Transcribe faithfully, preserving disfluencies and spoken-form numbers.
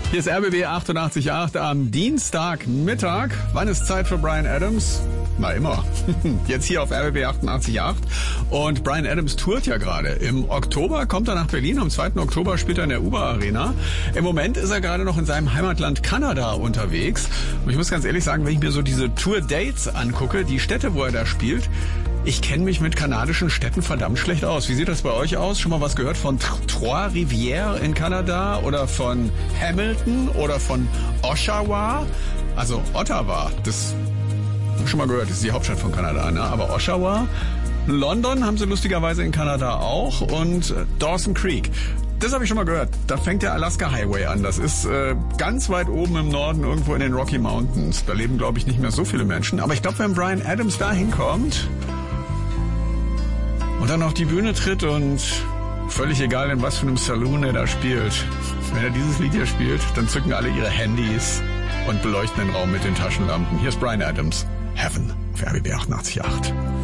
Hier ist R B B achtundachtzig Komma acht am Dienstagmittag. Wann ist Zeit für Bryan Adams? Na immer. Jetzt hier auf R B B achtundachtzig Komma acht. Und Bryan Adams tourt ja gerade. Im Oktober kommt er nach Berlin. Am zweiten Oktober spielt er in der Uber Arena. Im Moment ist er gerade noch in seinem Heimatland Kanada unterwegs. Und ich muss ganz ehrlich sagen, wenn ich mir so diese Tour-Dates angucke, die Städte, wo er da spielt, ich kenne mich mit kanadischen Städten verdammt schlecht aus. Wie sieht das bei euch aus? Schon mal was gehört von Trois-Rivières in Kanada oder von Hamilton oder von Oshawa? Also Ottawa, das habe ich schon mal gehört, das ist die Hauptstadt von Kanada, ne? Aber Oshawa, London haben sie lustigerweise in Kanada auch und Dawson Creek. Das habe ich schon mal gehört. Da fängt der Alaska Highway an. Das ist äh, ganz weit oben im Norden, irgendwo in den Rocky Mountains. Da leben, glaube ich, nicht mehr so viele Menschen. Aber ich glaube, wenn Bryan Adams da hinkommt und dann auf die Bühne tritt und völlig egal, in was für einem Saloon er da spielt, wenn er dieses Lied hier spielt, dann zücken alle ihre Handys und beleuchten den Raum mit den Taschenlampen. Hier ist Bryan Adams, Heaven auf R B B achtundachtzig Komma acht.